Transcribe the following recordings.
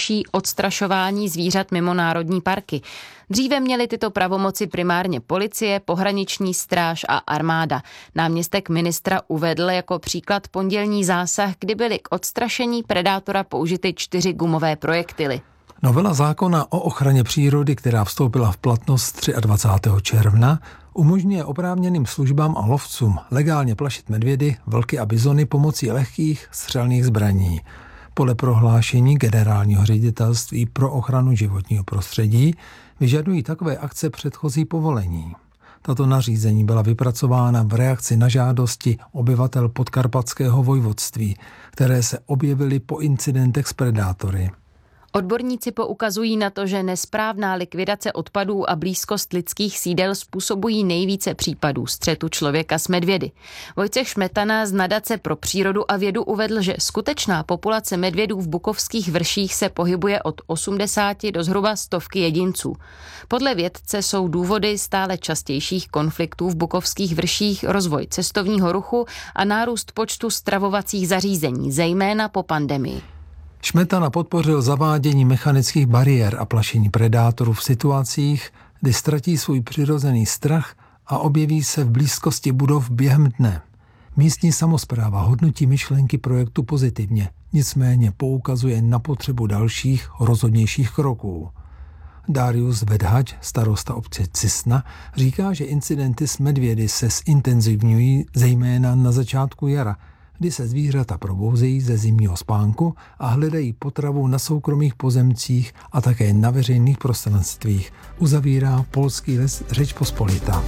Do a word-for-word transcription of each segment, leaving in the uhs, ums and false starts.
řeší odstrašování zvířat mimo národní parky. Dříve měly tyto pravomoci primárně policie, pohraniční stráž a armáda. Náměstek ministra uvedl jako příklad pondělní zásah, kdy byly k odstrašení predátora použity čtyři gumové projektily. Novela zákona o ochraně přírody, která vstoupila v platnost dvacátého třetího června, umožňuje oprávněným službám a lovcům legálně plašit medvědy, vlky a bizony pomocí lehkých střelných zbraní. Podle prohlášení Generálního ředitelství pro ochranu životního prostředí vyžadují takové akce předchozí povolení. Tato nařízení byla vypracována v reakci na žádosti obyvatel Podkarpatského vojvodství, které se objevily po incidentech s predátory. Odborníci poukazují na to, že nesprávná likvidace odpadů a blízkost lidských sídel způsobují nejvíce případů střetu člověka s medvědy. Vojtěch Šmetana z Nadace pro přírodu a vědu uvedl, že skutečná populace medvědů v bukovských vrších se pohybuje od osmdesáti do zhruba stovky jedinců. Podle vědce jsou důvody stále častějších konfliktů v bukovských vrších rozvoj cestovního ruchu a nárůst počtu stravovacích zařízení, zejména po pandemii. Šmetana podpořil zavádění mechanických bariér a plašení predátorů v situacích, kdy ztratí svůj přirozený strach a objeví se v blízkosti budov během dne. Místní samospráva hodnotí myšlenky projektu pozitivně, nicméně poukazuje na potřebu dalších rozhodnějších kroků. Darius Vedhač, starosta obce Cisna, říká, že incidenty s medvědy se zintenzivňují zejména na začátku jara, kdy se zvířata probouzejí ze zimního spánku a hledají potravu na soukromých pozemcích a také na veřejných prostranstvích, uzavírá polský les Řečpospolita.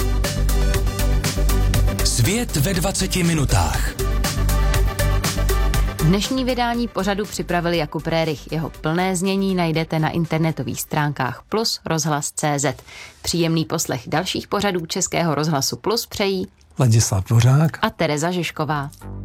Svět ve dvaceti minutách. Dnešní vydání pořadu připravil Jakub Rérich. Jeho plné znění najdete na internetových stránkách plus rozhlas tečka cé zet. Příjemný poslech dalších pořadů Českého rozhlasu Plus přejí Ladislav Dvořák a Tereza Žižková.